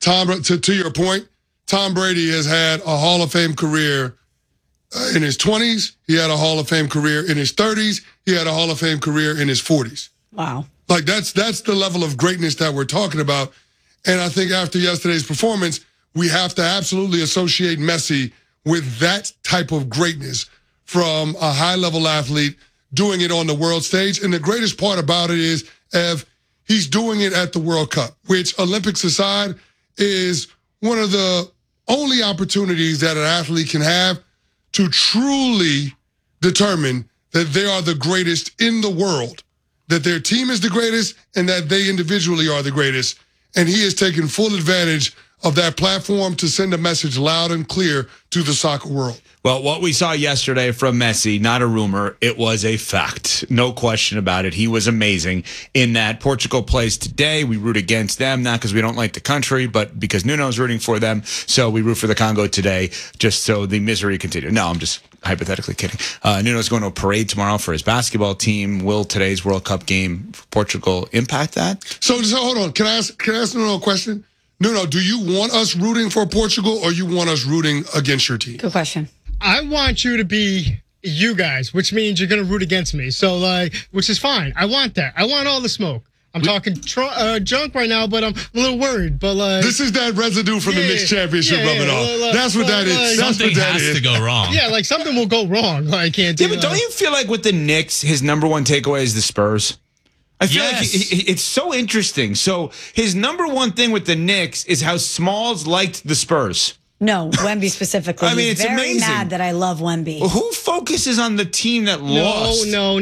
to your point, Tom Brady has had a Hall of Fame career in his 20s. He had a Hall of Fame career in his 30s. He had a Hall of Fame career in his 40s. Wow. Like, that's the level of greatness that we're talking about. And I think after yesterday's performance, we have to absolutely associate Messi with that type of greatness from a high-level athlete doing it on the world stage. And the greatest part about it is, Ev, he's doing it at the World Cup, which, Olympics aside, is one of the only opportunities that an athlete can have to truly determine that they are the greatest in the world, that their team is the greatest, and that they individually are the greatest. And he has taken full advantage of that platform to send a message loud and clear to the soccer world. Well, what we saw yesterday from Messi, not a rumor, it was a fact. No question about it. He was amazing in that Portugal plays today. We root against them, not because we don't like the country, but because Nuno's rooting for them. So we root for the Congo today, just so the misery continues. No, I'm just hypothetically kidding. Nuno's going to a parade tomorrow for his basketball team. Will today's World Cup game for Portugal impact that? So hold on. Can I ask Nuno a question? Nuno, do you want us rooting for Portugal or you want us rooting against your team? Good question. I want you to be you guys, which means you're going to root against me. So, which is fine. I want that. I want all the smoke. I'm talking junk right now, but I'm a little worried. But this is that residue from the Knicks championship rubbing off. That's what that is. Something has to go wrong. Yeah, like something will go wrong. I can't do. Yeah, but don't you feel like with the Knicks, his number one takeaway is the Spurs? I feel like it's so interesting. So his number one thing with the Knicks is how Smalls liked the Spurs. No, Wemby specifically. I mean, He's it's very amazing. mad that I love Wemby. Who focuses on the team that lost? No.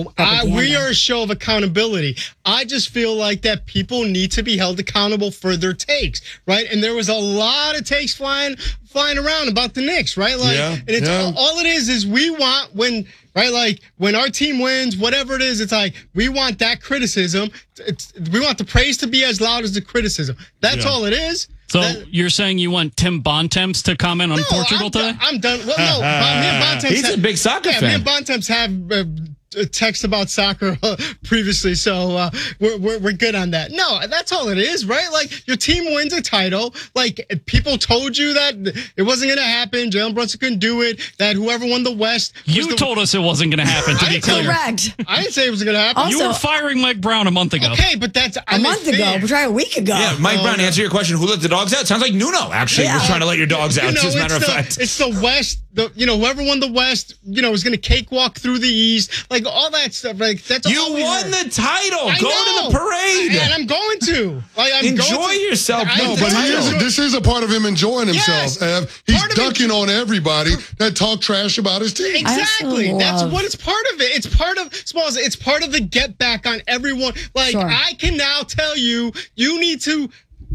We are a show of accountability. I just feel like that people need to be held accountable for their takes, right? And there was a lot of takes flying around about the Knicks, right? And it's all it is we want when our team wins, whatever it is, it's like we want that criticism. We want the praise to be as loud as the criticism. That's all it is. So you're saying you want Tim Bontemps to comment on Portugal today? I'm done. Well, no, me and Bontemps. He's a big soccer fan. Me and Bontemps have text about soccer previously, so we're good on that. No, that's all it is, right? Like, your team wins a title. Like, people told you that it wasn't going to happen. Jalen Brunson couldn't do it. That whoever won the West. You told us it wasn't going to happen, to be clear. Correct. I didn't say it was going to happen. Also, you were firing Mike Brown a month ago. Okay, but that's a month ago. Try a week ago. Yeah, Mike Brown, answer your question. Who let the dogs out? Sounds like Nuno, actually, was trying to let your dogs out, as a matter of fact. It's the West. Whoever won the West, is going to cakewalk through the East. Like, all that stuff. Like, that's you won the title. Go to the parade. And I'm going to. Enjoy yourself. No, but this is a part of him enjoying himself. Yes. He's ducking on everybody that talk trash about his team. Exactly. That's what it's part of it. It's part of Smalls. It's part of the get back on everyone. Like, sure. I can now tell you, you need to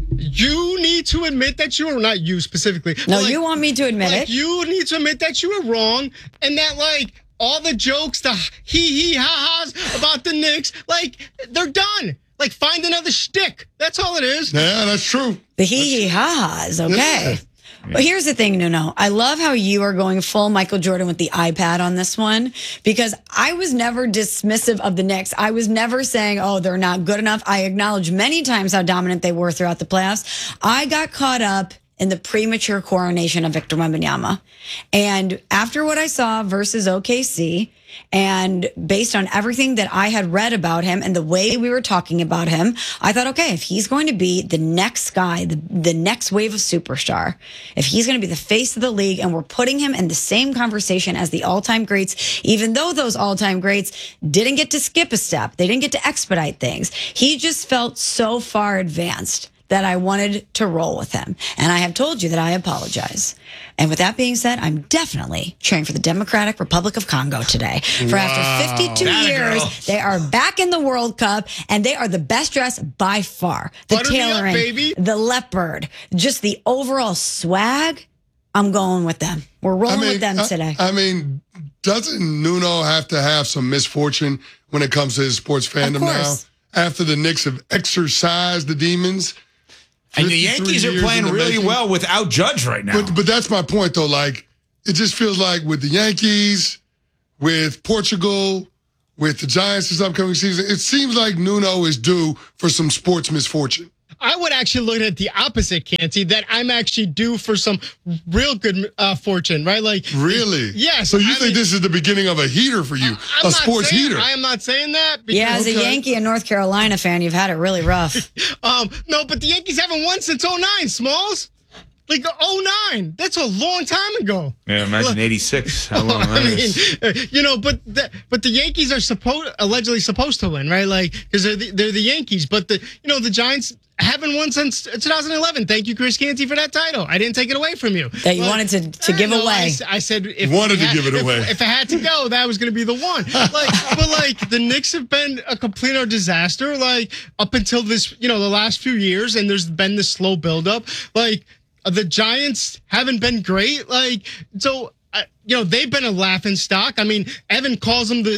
admit that you are not you specifically. No, you want me to admit it. You need to admit that you were wrong and that, all the jokes, the hee ha-has about the Knicks, they're done. Find another shtick. That's all it is. Yeah, that's true. The hee ha-has, okay. Yeah. But here's the thing, Nuno. I love how you are going full Michael Jordan with the iPad on this one, because I was never dismissive of the Knicks. I was never saying, oh, they're not good enough. I acknowledged many times how dominant they were throughout the playoffs. I got caught up in the premature coronation of Victor Wembanyama. And after what I saw versus OKC, and based on everything that I had read about him and the way we were talking about him, I thought, okay, if he's going to be the next guy, the next wave of superstar, if he's going to be the face of the league and we're putting him in the same conversation as the all-time greats, even though those all-time greats didn't get to skip a step, they didn't get to expedite things, he just felt so far advanced that I wanted to roll with him. And I have told you that I apologize. And with that being said, I'm definitely cheering for the Democratic Republic of Congo today. For after 52 years, they are back in the World Cup, and they are the best dressed by far. The tailoring, the leopard, just the overall swag. I'm going with them. We're rolling with them today. Doesn't Nuno have to have some misfortune when it comes to his sports fandom now? After the Knicks have exorcised the demons. And the Yankees are playing really well without Judge right now. But that's my point, though. It just feels like with the Yankees, with Portugal, with the Giants this upcoming season, it seems like Nuno is due for some sports misfortune. I would actually look at the opposite, Canty, that I'm actually due for some real good fortune, right? Like, Really? Yes. So you think this is the beginning of a heater for you, a sports heater? I am not saying that. Because, Yeah, as a Yankee and North Carolina fan, you've had it really rough. No, but the Yankees haven't won since 09, Smalls. Like 09. That's a long time ago. Yeah, imagine 86. How long that is. But the Yankees are allegedly supposed to win, right? Like, because they're the Yankees. But the Giants haven't won since 2011. Thank you, Chris Canty, for that title. I didn't take it away from you. That you wanted to give away. I said if Wanted to give it away. If I had to go, that was going to be the one. But the Knicks have been a complete disaster. Like up until this, the last few years, and there's been this slow buildup. Like the Giants haven't been great. Like so. They've been a laughing stock. I mean, Evan calls them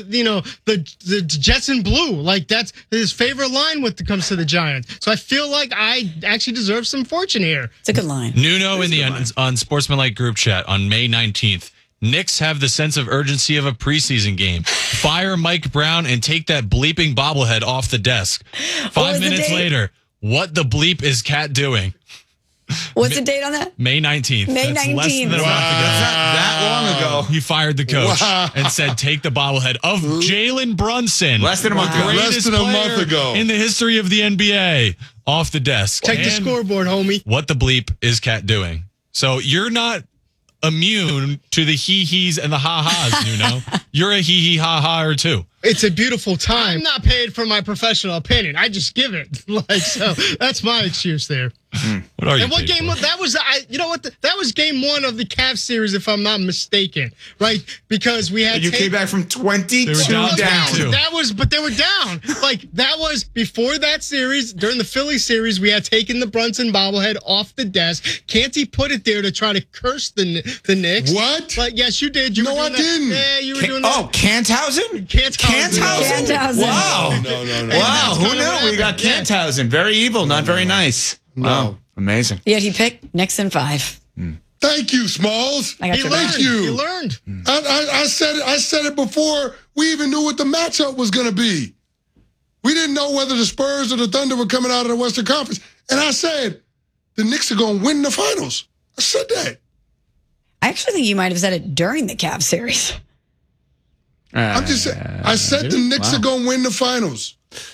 the Jets in blue. Like that's his favorite line when it comes to the Giants. So I feel like I actually deserve some fortune here. It's a good line. Nuno in the Unsportsmanlike group chat on May 19th. Knicks have the sense of urgency of a preseason game. Fire Mike Brown and take that bleeping bobblehead off the desk. 5 minutes later, what the bleep is Cat doing? What's the date on that? May 19th. May That's 19th. less than a month ago. That long ago. He fired the coach and said, take the bobblehead of Jalen Brunson. Less than a month ago. Greatest Less than a month player ago. in the history of the NBA off the desk. Check the And scoreboard, homie. what the bleep is Cat doing? So you're not immune to the hee-hees and the ha-has, You're a hee-hee ha-ha or two. It's a beautiful time. I'm not paid for my professional opinion. I just give it. So that's my excuse there. What are you? And what game that was? That was game one of the Cavs series, if I'm not mistaken, right? Because we had You came back from 22 They were down down. 22. But they were down. Like that was before that series. During the Philly series, we had taken the Brunson bobblehead off the desk. Canty put it there to try to curse the Knicks. What? Like yes, you did. No, I didn't. Yeah, you were doing that. Oh, Canthausen? Canthausen. Canthausen. Wow. No. Wow, who kinda what knew? We got happened. Canthausen. Very evil, not very nice. Wow, amazing. Yet he picked Knicks in 5. Thank you, Smalls. I got He your learned. back. Thank you. He learned. I said it before we even knew what the matchup was going to be. We didn't know whether the Spurs or the Thunder were coming out of the Western Conference. And I said, the Knicks are going to win the finals. I said that. I actually think you might have said it during the Cavs series. I'm just saying. I said the Knicks are going to win the finals.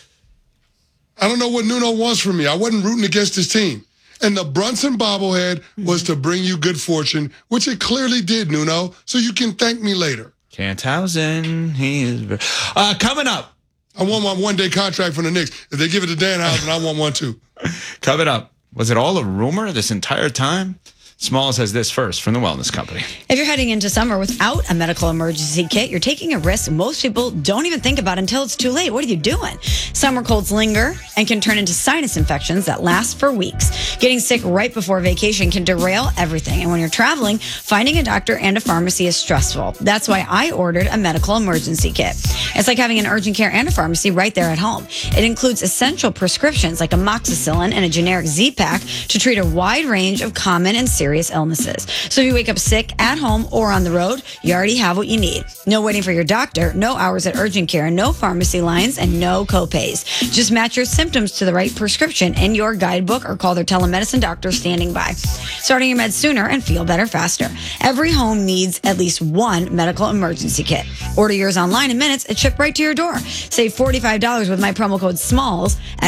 I don't know what Nuno wants from me. I wasn't rooting against his team. And the Brunson bobblehead was to bring you good fortune, which it clearly did, Nuno. So you can thank me later. Canthausen, he is. Coming up. I want my one-day contract from the Knicks. If they give it to Danhausen, I want one too. Coming up. Was it all a rumor this entire time? Smalls has this first from the Wellness Company. If you're heading into summer without a medical emergency kit, you're taking a risk most people don't even think about until it's too late. What are you doing? Summer colds linger and can turn into sinus infections that last for weeks. Getting sick right before vacation can derail everything. And when you're traveling, finding a doctor and a pharmacy is stressful. That's why I ordered a medical emergency kit. It's like having an urgent care and a pharmacy right there at home. It includes essential prescriptions like amoxicillin and a generic Z-Pack to treat a wide range of common and serious illnesses. So if you wake up sick at home or on the road, you already have what you need. No waiting for your doctor, no hours at urgent care, no pharmacy lines, and no copays. Just match your symptoms to the right prescription in your guidebook or call their telemedicine doctor standing by. Starting your meds sooner and feel better faster. Every home needs at least one medical emergency kit. Order yours online in minutes and ship right to your door. Save $45 with my promo code SMALLS at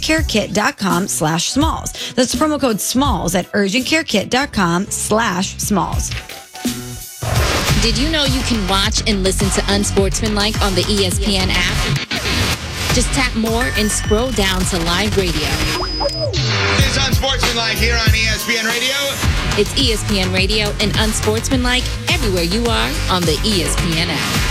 urgentcarekit.com/smalls. That's promo code SMALLS at urgentcarekit.com/smalls. Did you know you can watch and listen to Unsportsmanlike on the ESPN app? Just tap more and scroll down to live radio. It's Unsportsmanlike here on ESPN Radio. It's ESPN Radio and Unsportsmanlike everywhere you are on the ESPN app.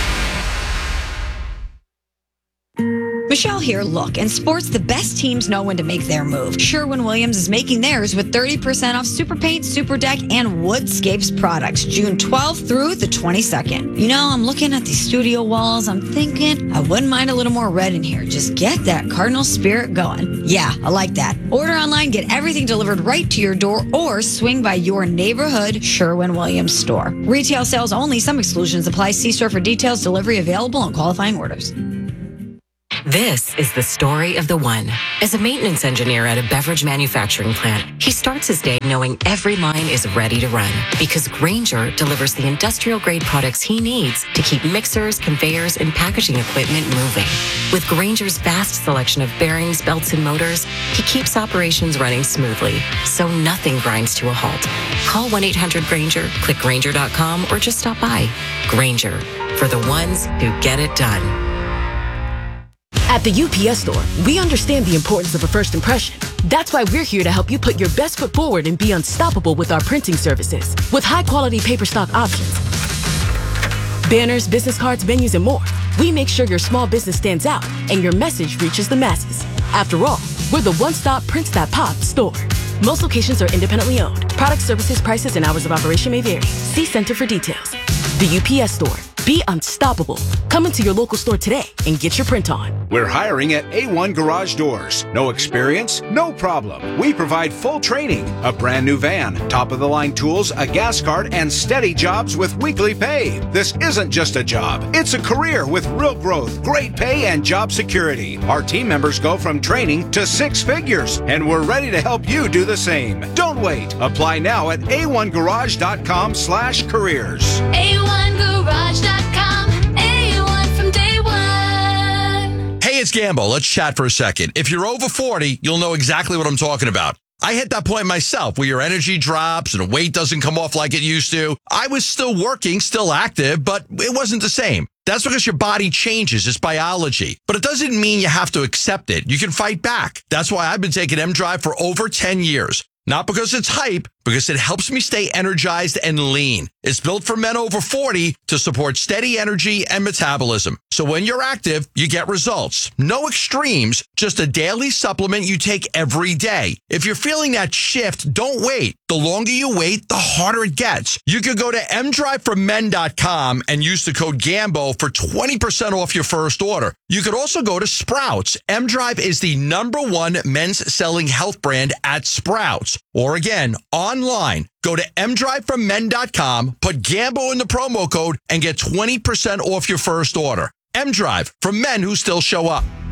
Michelle here. Look, in sports, the best teams know when to make their move. Sherwin-Williams is making theirs with 30% off Super Paint, Super Deck, and Woodscapes products, June 12th through the 22nd. You know, I'm looking at these studio walls. I'm thinking I wouldn't mind a little more red in here. Just get that Cardinal spirit going. Yeah, I like that. Order online, get everything delivered right to your door, or swing by your neighborhood Sherwin-Williams store. Retail sales only. Some exclusions apply. See store for details. Delivery available on qualifying orders. This is the story of the one. As a maintenance engineer at a beverage manufacturing plant, he starts his day knowing every line is ready to run because Grainger delivers the industrial-grade products he needs to keep mixers, conveyors, and packaging equipment moving. With Grainger's vast selection of bearings, belts, and motors, he keeps operations running smoothly, so nothing grinds to a halt. Call 1-800-GRAINGER, click Grainger.com, or just stop by. Grainger, for the ones who get it done. At the UPS Store, we understand the importance of a first impression. That's why we're here to help you put your best foot forward and be unstoppable with our printing services. With high-quality paper stock options, banners, business cards, menus, and more, we make sure your small business stands out and your message reaches the masses. After all, we're the one-stop prints that pop store. Most locations are independently owned. Product, services, prices, and hours of operation may vary. See Center for details. The UPS Store. Be unstoppable. Come into your local store today and get your print on. We're hiring at A1 Garage Doors. No experience? No problem. We provide full training, a brand new van, top-of-the-line tools, a gas card, and steady jobs with weekly pay. This isn't just a job. It's a career with real growth, great pay, and job security. Our team members go from training to 6 figures, and we're ready to help you do the same. Don't wait. Apply now at a1garage.com/careers. A1garage.com. A1 from day one. Hey, it's Gambo. Let's chat for a second. If you're over 40, you'll know exactly what I'm talking about. I hit that point myself where your energy drops and the weight doesn't come off like it used to. I was still working, still active, but it wasn't the same. That's because your body changes. It's biology. But it doesn't mean you have to accept it. You can fight back. That's why I've been taking M-Drive for over 10 years. Not because it's hype, because it helps me stay energized and lean. It's built for men over 40 to support steady energy and metabolism. So when you're active, you get results. No extremes, just a daily supplement you take every day. If you're feeling that shift, don't wait. The longer you wait, the harder it gets. You could go to mdriveformen.com and use the code GAMBO for 20% off your first order. You could also go to Sprouts. M-Drive is the #1 men's selling health brand at Sprouts. Or again, online. Go to mdriveformen.com, put GAMBO in the promo code, and get 20% off your first order. M-Drive, for men who still show up.